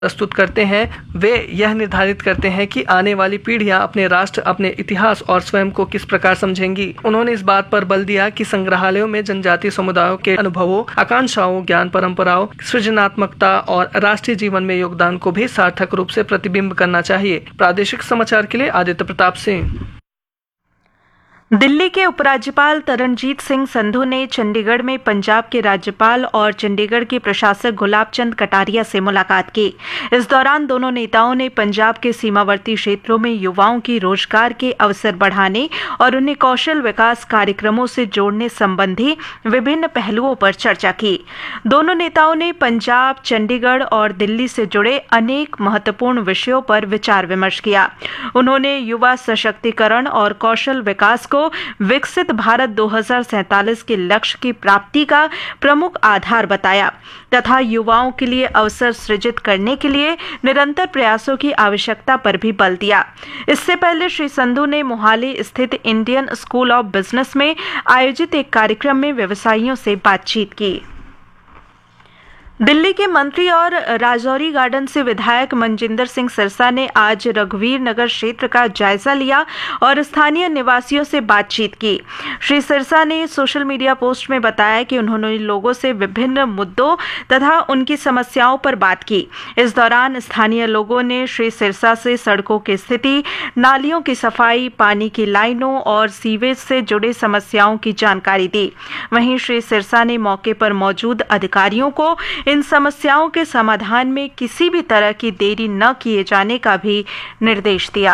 प्रस्तुत करते हैं, वे यह निर्धारित करते हैं कि आने वाली पीढ़ियां अपने राष्ट्र, अपने इतिहास और स्वयं को किस प्रकार समझेंगी। उन्होंने इस बात पर बल दिया कि संग्रहालयों में जनजातीय समुदायों के अनुभवों, आकांक्षाओं, ज्ञान परंपराओं, सृजनात्मकता और राष्ट्रीय जीवन में योगदान को भी सार्थक रूप से प्रतिबिंब करना चाहिए। प्रादेशिक समाचार के लिए आदित्य प्रताप सिंह। दिल्ली के उपराज्यपाल तरनजीत सिंह संधू ने चंडीगढ़ में पंजाब के राज्यपाल और चंडीगढ़ के प्रशासक गुलाब चंद कटारिया से मुलाकात की। इस दौरान दोनों नेताओं ने पंजाब के सीमावर्ती क्षेत्रों में युवाओं की रोजगार के अवसर बढ़ाने और उन्हें कौशल विकास कार्यक्रमों से जोड़ने संबंधी विभिन्न पहलुओं पर चर्चा की। दोनों नेताओं ने पंजाब, चंडीगढ़ और दिल्ली से जुड़े अनेक महत्वपूर्ण विषयों पर विचार विमर्श किया। उन्होंने युवा सशक्तिकरण और कौशल विकास को विकसित भारत 2047 के लक्ष्य की प्राप्ति का प्रमुख आधार बताया तथा युवाओं के लिए अवसर सृजित करने के लिए निरंतर प्रयासों की आवश्यकता पर भी बल दिया। इससे पहले श्री संधू ने मोहाली स्थित इंडियन स्कूल ऑफ बिजनेस में आयोजित एक कार्यक्रम में व्यवसायियों से बातचीत की। दिल्ली के मंत्री और राजौरी गार्डन से विधायक मनजिंदर सिंह सिरसा ने आज रघुवीर नगर क्षेत्र का जायजा लिया और स्थानीय निवासियों से बातचीत की। श्री सिरसा ने सोशल मीडिया पोस्ट में बताया कि उन्होंने लोगों से विभिन्न मुद्दों तथा उनकी समस्याओं पर बात की। इस दौरान स्थानीय लोगों ने श्री सिरसा से सड़कों की स्थिति, नालियों की सफाई, पानी की लाइनों और सीवेज से जुड़ी समस्याओं की जानकारी दी। वहीं श्री सिरसा ने मौके पर मौजूद अधिकारियों को इन समस्याओं के समाधान में किसी भी तरह की देरी न किए जाने का भी निर्देश दिया।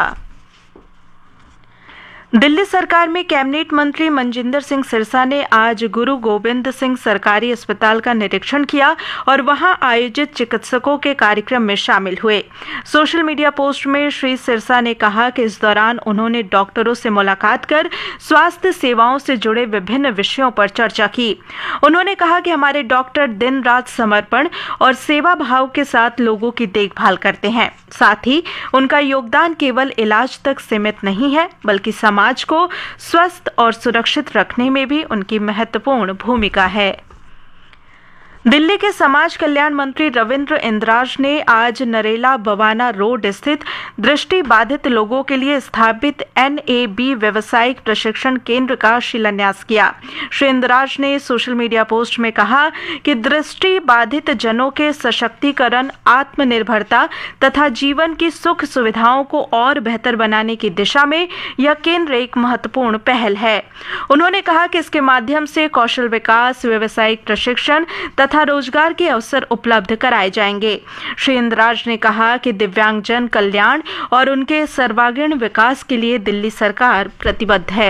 दिल्ली सरकार में कैबिनेट मंत्री मनजिंदर सिंह सिरसा ने आज गुरु गोबिंद सिंह सरकारी अस्पताल का निरीक्षण किया और वहां आयोजित चिकित्सकों के कार्यक्रम में शामिल हुए। सोशल मीडिया पोस्ट में श्री सिरसा ने कहा कि इस दौरान उन्होंने डॉक्टरों से मुलाकात कर स्वास्थ्य सेवाओं से जुड़े विभिन्न विषयों पर चर्चा की। उन्होंने कहा कि हमारे डॉक्टर दिन रात समर्पण और सेवा भाव के साथ लोगों की देखभाल करते हैं। साथ ही उनका योगदान केवल इलाज तक सीमित नहीं है, बल्कि समाज को स्वस्थ और सुरक्षित रखने में भी उनकी महत्वपूर्ण भूमिका है। दिल्ली के समाज कल्याण मंत्री रविंद्र इंद्राज ने आज नरेला बवाना रोड स्थित दृष्टि बाधित लोगों के लिए स्थापित NAB व्यावसायिक प्रशिक्षण केंद्र का शिलान्यास किया। श्री इंद्राज ने सोशल मीडिया पोस्ट में कहा कि दृष्टि बाधित जनों के सशक्तिकरण, आत्मनिर्भरता तथा जीवन की सुख सुविधाओं को और बेहतर बनाने की दिशा में यह केंद्र एक महत्वपूर्ण पहल है। उन्होंने कहा कि इसके माध्यम से कौशल विकास, व्यावसायिक प्रशिक्षण तथा रोजगार के अवसर उपलब्ध कराए जाएंगे। श्री इंद्राज ने कहा कि दिव्यांगजन कल्याण और उनके सर्वांगीण विकास के लिए दिल्ली सरकार प्रतिबद्ध है।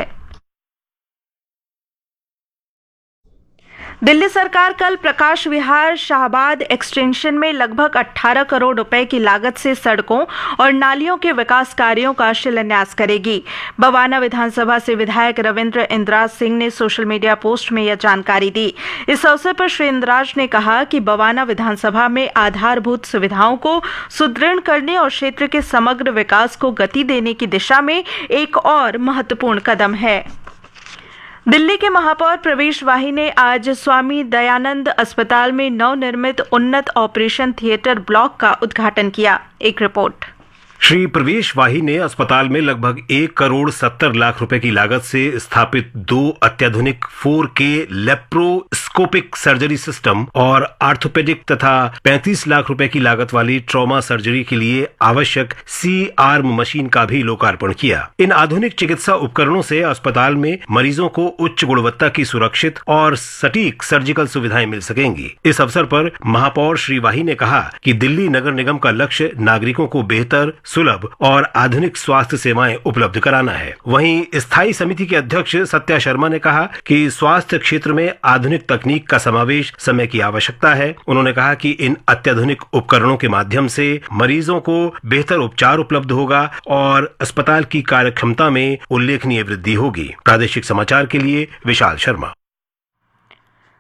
दिल्ली सरकार कल प्रकाश विहार शाहबाद एक्सटेंशन में लगभग 18 करोड़ रुपए की लागत से सड़कों और नालियों के विकास कार्यों का शिलान्यास करेगी। बवाना विधानसभा से विधायक रविंद्र इंद्राज सिंह ने सोशल मीडिया पोस्ट में यह जानकारी दी। इस अवसर पर श्री इंद्राज ने कहा कि बवाना विधानसभा में आधारभूत सुविधाओं को सुदृढ़ करने और क्षेत्र के समग्र विकास को गति देने की दिशा में एक और महत्वपूर्ण कदम है। दिल्ली के महापौर प्रवेश वाही ने आज स्वामी दयानंद अस्पताल में नवनिर्मित उन्नत ऑपरेशन थिएटर ब्लॉक का उद्घाटन किया। एक रिपोर्ट। श्री प्रवेश वाही ने अस्पताल में लगभग 1 करोड़ 70 लाख रुपए की लागत से स्थापित 2 अत्याधुनिक 4K लेप्रोस्कोपिक सर्जरी सिस्टम और आर्थोपेडिक तथा 35 लाख रुपए की लागत वाली ट्रॉमा सर्जरी के लिए आवश्यक C-आर्म मशीन का भी लोकार्पण किया। इन आधुनिक चिकित्सा उपकरणों से अस्पताल में मरीजों को उच्च गुणवत्ता की सुरक्षित और सटीक सर्जिकल सुविधाएं मिल सकेंगी। इस अवसर पर महापौर श्री वाही ने कहा कि दिल्ली नगर निगम का लक्ष्य नागरिकों को बेहतर, सुलभ और आधुनिक स्वास्थ्य सेवाएं उपलब्ध कराना है। वहीं स्थायी समिति के अध्यक्ष सत्या शर्मा ने कहा कि स्वास्थ्य क्षेत्र में आधुनिक तकनीक का समावेश समय की आवश्यकता है। उन्होंने कहा कि इन अत्याधुनिक उपकरणों के माध्यम से मरीजों को बेहतर उपचार उपलब्ध होगा और अस्पताल की कार्यक्षमता में उल्लेखनीय वृद्धि होगी। प्रादेशिक समाचार के लिए विशाल शर्मा।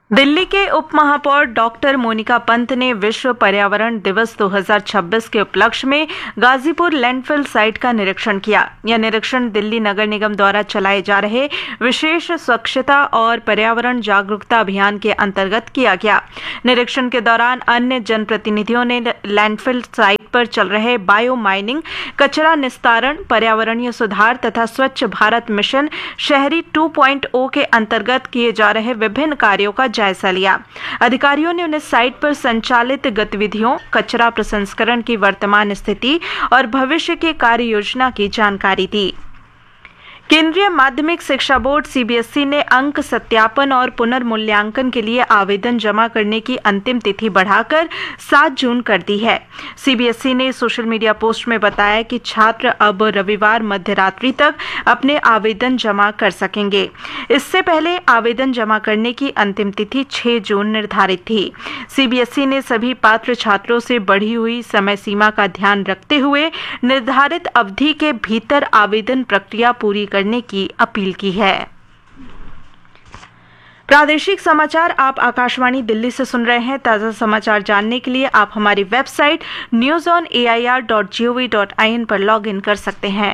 दिल्ली के उप महापौर डॉक्टर मोनिका पंत ने विश्व पर्यावरण दिवस 2026 के उपलक्ष्य में गाजीपुर लैंडफिल साइट का निरीक्षण किया। यह निरीक्षण दिल्ली नगर निगम द्वारा चलाए जा रहे विशेष स्वच्छता और पर्यावरण जागरूकता अभियान के अंतर्गत किया गया। निरीक्षण के दौरान अन्य जनप्रतिनिधियों ने लैंडफिल साइट पर चल रहे बायो माइनिंग, कचरा निस्तारण, पर्यावरणीय सुधार तथा स्वच्छ भारत मिशन शहरी 2.0 के अंतर्गत किए जा रहे विभिन्न कार्यों का जायजा लिया। अधिकारियों ने उन्हें साइट पर संचालित गतिविधियों, कचरा प्रसंस्करण की वर्तमान स्थिति और भविष्य की कार्य योजना की जानकारी दी। केंद्रीय माध्यमिक शिक्षा बोर्ड सीबीएसई ने अंक सत्यापन और पुनर्मूल्यांकन के लिए आवेदन जमा करने की अंतिम तिथि बढ़ाकर 7 जून कर दी है। सीबीएसई ने सोशल मीडिया पोस्ट में बताया कि छात्र अब रविवार मध्यरात्रि तक अपने आवेदन जमा कर सकेंगे। इससे पहले आवेदन जमा करने की अंतिम तिथि 6 जून निर्धारित थी। सीबीएसई ने सभी पात्र छात्रों से बढ़ी हुई समय सीमा का ध्यान रखते हुए निर्धारित अवधि के भीतर आवेदन प्रक्रिया पूरी करने की अपील की है। प्रादेशिक समाचार आप आकाशवाणी दिल्ली से सुन रहे हैं। ताज़ा समाचार जानने के लिए आप हमारी वेबसाइट newsonair.gov.in पर लॉगिन कर सकते हैं।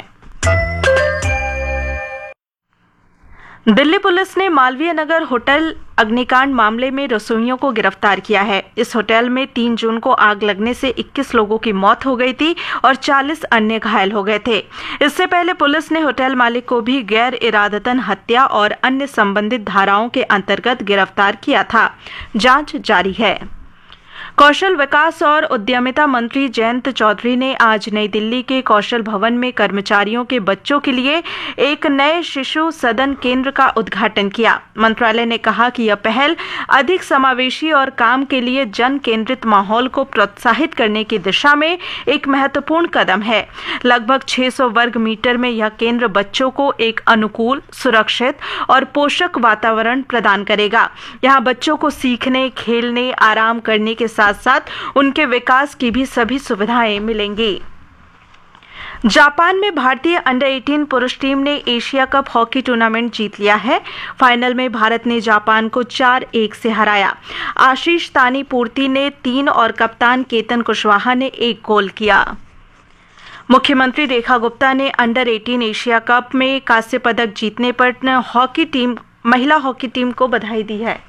दिल्ली पुलिस ने मालवीय नगर होटल अग्निकांड मामले में रसोइयों को गिरफ्तार किया है। इस होटल में 3 जून को आग लगने से 21 लोगों की मौत हो गई थी और 40 अन्य घायल हो गए थे। इससे पहले पुलिस ने होटल मालिक को भी गैर इरादतन हत्या और अन्य संबंधित धाराओं के अंतर्गत गिरफ्तार किया था। जांच जारी है। कौशल विकास और उद्यमिता मंत्री जयंत चौधरी ने आज नई दिल्ली के कौशल भवन में कर्मचारियों के बच्चों के लिए एक नए शिशु सदन केंद्र का उद्घाटन किया। मंत्रालय ने कहा कि यह पहल अधिक समावेशी और काम के लिए जन केंद्रित माहौल को प्रोत्साहित करने की दिशा में एक महत्वपूर्ण कदम है। लगभग 600 वर्ग मीटर में यह केंद्र बच्चों को एक अनुकूल, सुरक्षित और पोषक वातावरण प्रदान करेगा। यहाँ बच्चों को सीखने, खेलने, आराम करने के साथ साथ उनके विकास की भी सभी सुविधाएं मिलेंगी। जापान में भारतीय अंडर 18 पुरुष टीम ने एशिया कप हॉकी टूर्नामेंट जीत लिया है। फाइनल में भारत ने जापान को 4-1 से हराया। आशीष तानी पूर्ति ने 3 और कप्तान केतन कुशवाहा ने 1 गोल किया। मुख्यमंत्री रेखा गुप्ता ने अंडर 18 एशिया कप में कांस्य पदक जीतने पर महिला हॉकी टीम को बधाई दी है।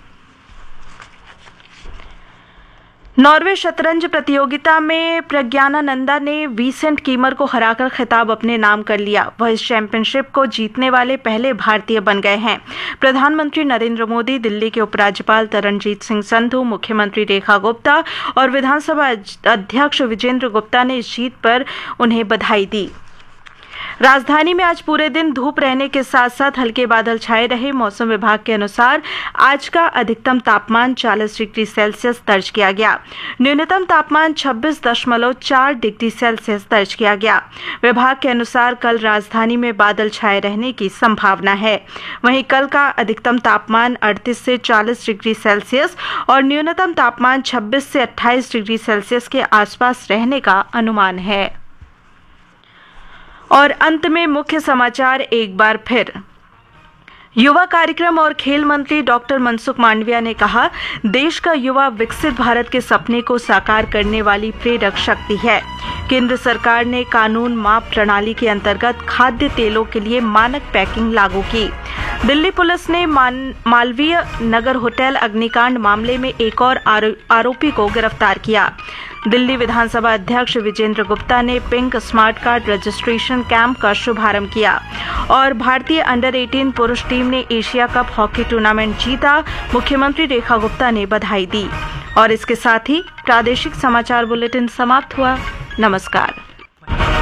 नॉर्वे शतरंज प्रतियोगिता में प्रज्ञानानंदा ने विसेंट कीमर को हराकर खिताब अपने नाम कर लिया। वह इस चैंपियनशिप को जीतने वाले पहले भारतीय बन गए हैं। प्रधानमंत्री नरेंद्र मोदी, दिल्ली के उपराज्यपाल तरनजीत सिंह संधू, मुख्यमंत्री रेखा गुप्ता और विधानसभा अध्यक्ष विजेंद्र गुप्ता ने इस जीत पर उन्हें बधाई दी। राजधानी में आज पूरे दिन धूप रहने के साथ साथ हल्के बादल छाए रहे। मौसम विभाग के अनुसार आज का अधिकतम तापमान 40 डिग्री सेल्सियस दर्ज किया गया। न्यूनतम तापमान 26.4 डिग्री सेल्सियस दर्ज किया गया। विभाग के अनुसार कल राजधानी में बादल छाए रहने की संभावना है। वहीं कल का अधिकतम तापमान 38 से 40 डिग्री सेल्सियस और न्यूनतम तापमान 26 से 28 डिग्री सेल्सियस के आसपास रहने का अनुमान है। और अंत में मुख्य समाचार एक बार फिर। युवा कार्यक्रम और खेल मंत्री डॉक्टर मनसुख मांडविया ने कहा, देश का युवा विकसित भारत के सपने को साकार करने वाली प्रेरक शक्ति है। केंद्र सरकार ने कानून माप प्रणाली के अंतर्गत खाद्य तेलों के लिए मानक पैकिंग लागू की। दिल्ली पुलिस ने मालवीय नगर होटल अग्निकांड मामले में एक और आरोपी को गिरफ्तार किया। दिल्ली विधानसभा अध्यक्ष विजेंद्र गुप्ता ने pink smart card registration camp का शुभारंभ किया और भारतीय अंडर 18 पुरुष टीम ने एशिया कप हॉकी टूर्नामेंट जीता। मुख्यमंत्री रेखा गुप्ता ने बधाई दी। और इसके साथ ही प्रादेशिक समाचार बुलेटिन समाप्त हुआ। नमस्कार।